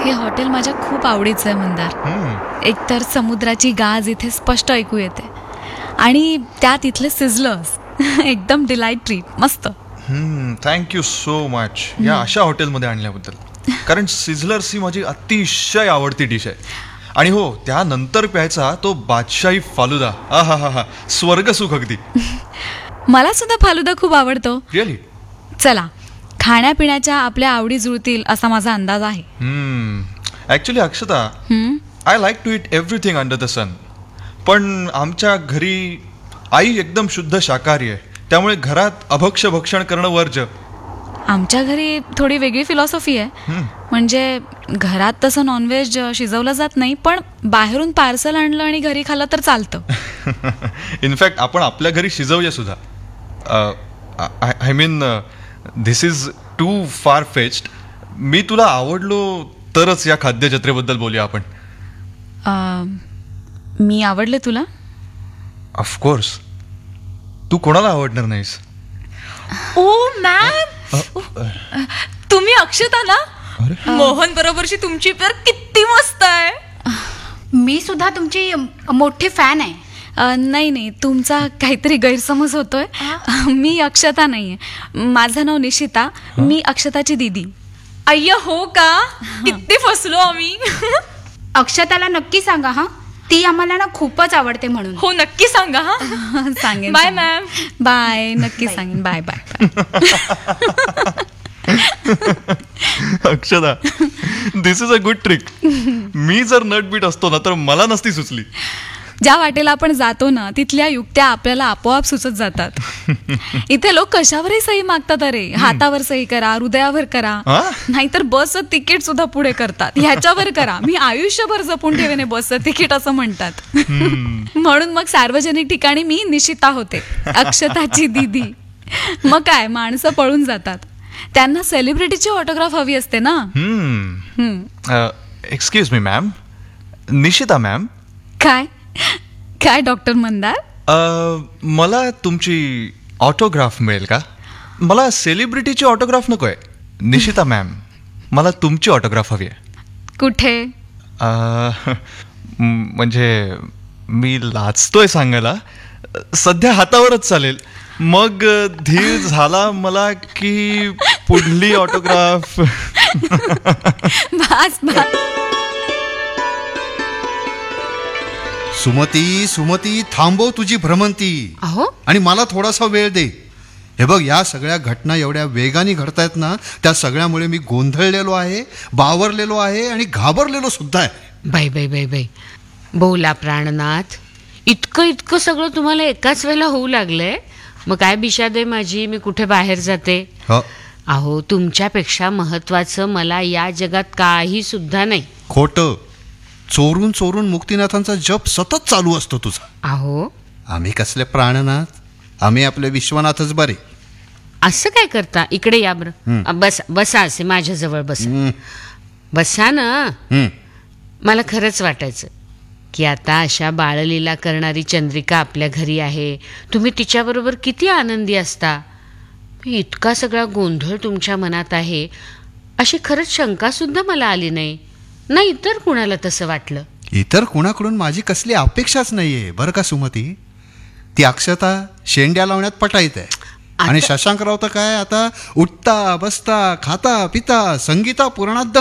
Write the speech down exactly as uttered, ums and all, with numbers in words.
हे हॉटेल माझ्या खूप आवडीचं आहे मंदार. एकतर समुद्राची गाज इथे स्पष्ट ऐकू येते आणि त्यात इथले सिझलर्स एकदम डिलाईट ट्रीट. मस्त. थँक्यू सो मच या अशा हॉटेलमध्ये आणल्याबद्दल. कारण सिझलर्स ही माझी अतिशय आवडती डिश आहे. आणि हो, त्यानंतर प्यायचा तो बादशाही फालुदा. हा हा हा हा स्वर्ग सुख अगदी. मला सुद्धा फालुदा खूप आवडतो. रिअली? चला, खाण्यापिण्याच्या आपल्या आवडी जुळतील असा माझा अंदाज आहे. Actually Akshata, I like to it everything under the सन. पण आमच्या घरी आई एकदम शुद्ध शाकाहारी आहे, त्यामुळे घरात अभक्ष भक्षण करणं वर्ज्य. आमच्या घरी थोडी वेगळी फिलॉसॉफी आहे. म्हणजे घरात तसं नॉनव्हेज शिजवलं जात नाही, पण बाहेरून पार्सल आणलं आणि घरी खाल्लं तर चालतं. इनफॅक्ट आपण आपल्या घरी शिजवूया सुद्धा. I mean this is to far fetched. मी तुला आवडलो तरच या खाद्यजत्रेबद्दल बोलूया आपण. मी आवडले तुला? ऑफकोर्स. तू कोणाला आवडणार नाहीस? ओ मॅम, तुम्ही अक्षता ना? मोहन बरोबरची तुमची पेअर किती मस्त आहे. मी सुद्धा तुमची मोठी फॅन आहे. नाही नाही, तुमचा काहीतरी गैरसमज होतोय. मी अक्षता नाहीये, माझं नाव निशिता. मी अक्षताची दीदी. अय्या, हो का? किती फसलो आम्ही. अक्षताला नक्की सांगा हा, ती आम्हाला ना खूपच आवडते म्हणून. हो, नक्की सांगा हा. सांगेन. Bye ma'am. बाय. नक्की सांगेन. Bye bye. Akshata, this is a good trick. मी जर नटबीट असतो ना तर मला नसती सुचली. ज्या वाटेला आपण जातो ना तिथल्या युक्त्या आपल्याला आपोआप सुचत जातात. इथे लोक कशावरही सही मागतात. अरे, हातावर सही करा, हृदयावर करा, नाहीतर बसचं तिकीट सुद्धा पुढे करतात. ह्याच्यावर करा, मी आयुष्यभर जपून ठेवेन बसचं तिकीट, असं म्हणतात. म्हणून मग सार्वजनिक ठिकाणी मी निशिता होते, अक्षताची दीदी. मग काय, माणसं पळून जातात. त्यांना सेलिब्रिटीची ऑटोग्राफ हवी असते ना. Excuse me ma'am. Nishita ma'am. काय काय डॉक्टर मंदार? मला तुमची ऑटोग्राफ मिळेल का? मला सेलिब्रिटीची ऑटोग्राफ नको आहे निशिता मॅम, मला तुमची ऑटोग्राफ हवी आहे. कुठे? म्हणजे मी लाजतोय सांगायला. सध्या हातावरच चालेल. मग धीर झाला मला की पुढली ऑटोग्राफ. बस बस. सुमती, सुमती, थांबव तुझी भ्रमंती. अहो, आणि मला थोडासा वेळ दे. हे बघ, या सगळ्या घटना एवढ्या वेगाने घडतायत ना, त्या सगळ्यामुळे मी गोंधळलेलो आहे, बावरलेलो आहे आणि घाबरलेलो सुद्धा आहे. बाई बाई बाई बाई बोला प्राणनाथ, इतकं इतकं सगळं तुम्हाला एकाच वेळेला होऊ लागलंय. मग काय बिशाद आहे माझी, मी कुठे बाहेर जाते. अहो, तुमच्यापेक्षा महत्वाचं मला या जगात काही सुद्धा नाही. खोटं. चोरून चोरून मुक्तिनाथांचा जप सतत चालू असतो तुझा. अहो, आम्ही कसले प्राणनाथ, आम्ही आपले विश्वनाथच बरे. असं काय करता? इकडे या बरं. बस बसा, असे माझ्याजवळ बसा. बसा ना. मला खरंच वाटायचं की आता अशा बाळलीला करणारी चंद्रिका आपल्या घरी आहे, तुम्ही तिच्याबरोबर किती आनंदी असता. इतका सगळा गोंधळ तुमच्या मनात आहे अशी खरंच शंका सुद्धा मला आली नाही. नाही इतर कुणाला तसं वाटलं. इतर कुणाकडून माझी कसली अपेक्षाच नाहीये बरं का सुमती. ती अक्षता शेंड्या लावण्यात पटाईत आहे. आणि शशांकराव तर काय, आता उठता बसता खाता पिता संगीता पुराणात